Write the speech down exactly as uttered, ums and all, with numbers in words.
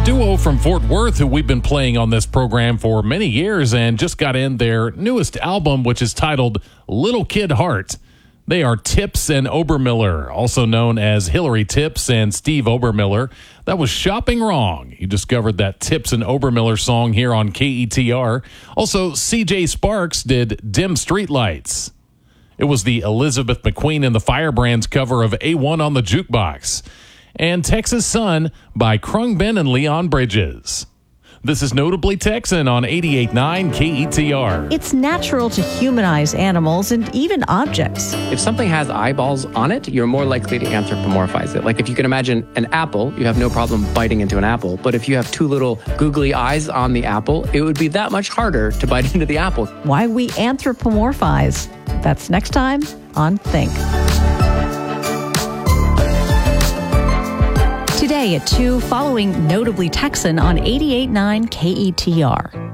duo from Fort Worth who we've been playing on this program for many years and just got in their newest album, which is titled Little Kid Heart. They are Tips and Obermiller, also known as Hillary Tips and Steve Obermiller. That was Shopping Wrong. You discovered that Tips and Obermiller song here on K E T R. Also, C J Sparks did Dim Streetlights. It was the Elizabeth McQueen and the Firebrands cover of A one on the Jukebox. And Texas Sun by Krungben and Leon Bridges. This is Notably Texan on eighty-eight point nine K E T R. It's natural to humanize animals and even objects. If something has eyeballs on it, you're more likely to anthropomorphize it. Like if you can imagine an apple, you have no problem biting into an apple. But if you have two little googly eyes on the apple, it would be that much harder to bite into the apple. Why we anthropomorphize. That's next time on Think. Today at two, following Notably Texan on eighty-eight point nine K E T R.